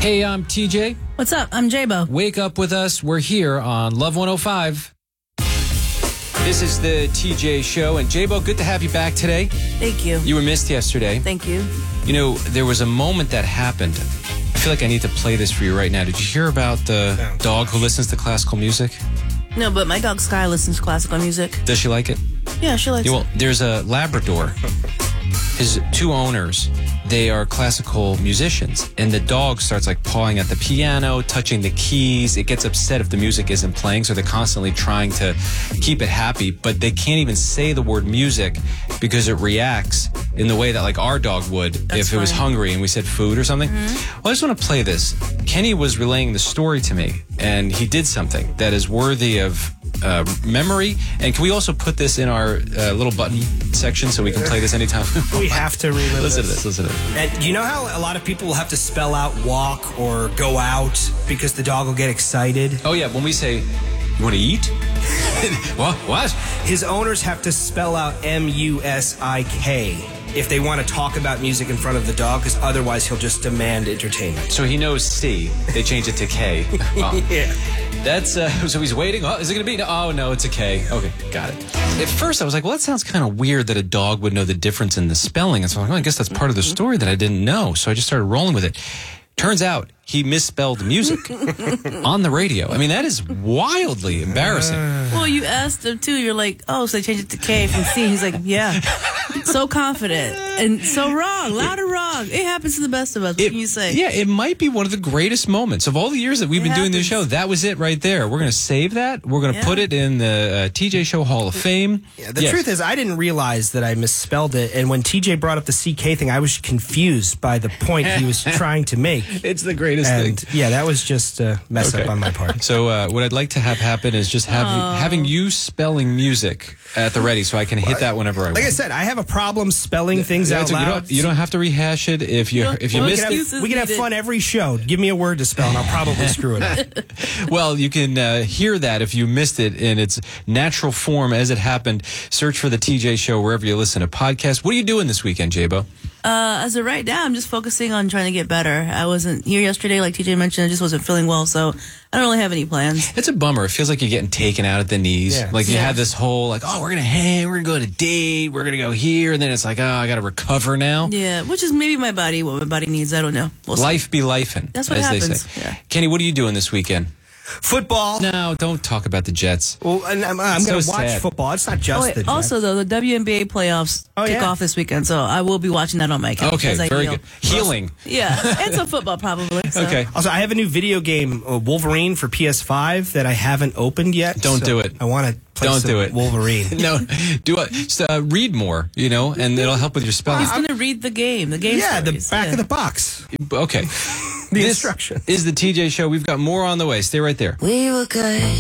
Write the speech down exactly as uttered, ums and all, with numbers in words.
Hey, I'm T J. What's up? I'm J-Bo. Wake up with us. We're here on Love one oh five. This is the T J Show. And J-Bo, good to have you back today. Thank you. You were missed yesterday. Thank you. You know, there was a moment that happened. I feel like I need to play this for you right now. Did you hear about the oh, dog who listens to classical music? No, but my dog Sky listens to classical music. Does she like it? Yeah, she likes yeah, well, it. There's a Labrador. His two owners, they are classical musicians, and the dog starts like pawing at the piano, touching the keys. It gets upset if the music isn't playing, so they're constantly trying to keep it happy, but they can't even say the word music because it reacts in the way that like our dog would. That's if funny. It was hungry and we said food or something. Mm-hmm. Well, I just want to play this. Kenny was relaying the story to me, and he did something that is worthy of Uh, memory. And can we also put this in our uh, little button section so we can play this anytime? We have to relive Listen this. to this. Listen to this. And you know how a lot of people will have to spell out walk or go out because the dog will get excited? Oh, yeah. When we say, you want to eat? What? What? His owners have to spell out M U S I K if they want to talk about music in front of the dog, because otherwise he'll just demand entertainment. So he knows C. They change it to K. Oh. Yeah. That's, uh, so he's waiting. Oh, is it going to be? No, oh, no, it's a K. Okay, got it. At first, I was like, well, that sounds kind of weird that a dog would know the difference in the spelling. And so I'm like, well, I guess that's part of the story that I didn't know. So I just started rolling with it. Turns out he misspelled music on the radio. I mean, that is wildly embarrassing. Well, you asked him, too. You're like, oh, so they changed it to K from C. He's like, yeah. So confident. And so wrong. Loud and wrong. It happens to the best of us. What it, can you say? Yeah, it might be one of the greatest moments. Of all the years that we've it been happens. doing this show, that was it right there. We're going to save that. We're going to yeah. put it in the uh, T J Show Hall of Fame. Yeah, the yes. truth is, I didn't realize that I misspelled it. And when T J brought up the C K thing, I was confused by the point he was trying to make. It's the greatest and, thing. Yeah, that was just a mess okay. up on my part. So uh, what I'd like to have happen is just have you, having you spelling music at the ready so I can hit that whenever I want. Like I said, I have a problem spelling things yeah, out you loud. Don't, you don't have to rehash it if you, if you well, missed we it. Have, we can have fun every show. Give me a word to spell and I'll probably screw it up. Well, you can uh, hear that if you missed it in its natural form as it happened. Search for the T J Show wherever you listen to podcasts. What are you doing this weekend, J-Bo? Uh, as of right now, I'm just focusing on trying to get better. I wasn't here yesterday, like T J mentioned. I just wasn't feeling well, so I don't really have any plans. It's a bummer. It feels like you're getting taken out at the knees. Yeah. Like you yeah. have this whole, like, oh, we're going to hang, we're going to go on a date, we're going to go here, and then it's like, oh, I got to recover now. Yeah, which is maybe my body, what my body needs. I don't know. We'll Life see. be lifing, That's what as happens. they say. Yeah. Kenny, what are you doing this weekend? Football. No, don't talk about the Jets. Well, and I'm, I'm So going to watch sad. football. It's not just Oh, wait, the Jets. also, though, the W N B A playoffs Oh, kick yeah. off this weekend, so I will be watching that on my account. Okay, as I very heal. good. Healing. Yeah, and some football probably. So. Okay. Also, I have a new video game, uh, Wolverine, for P S five that I haven't opened yet. Don't so do it. I want to play Don't some do it. Wolverine. No, do it. Just, uh, read more, you know, and it'll help with your spelling. He's going to read the game, the game Yeah, stories. the back yeah. of the box. Okay. The This instructions. is the T J Show. We've got more on the way. Stay right there. We were good.